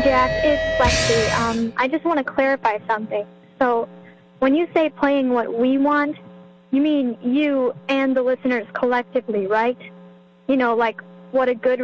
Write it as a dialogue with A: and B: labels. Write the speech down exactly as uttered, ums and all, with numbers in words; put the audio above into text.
A: Jack, it's Lexi. Um, I just want to clarify something. So, when you say playing what we want, you mean you and the listeners collectively, right? You know, like what a good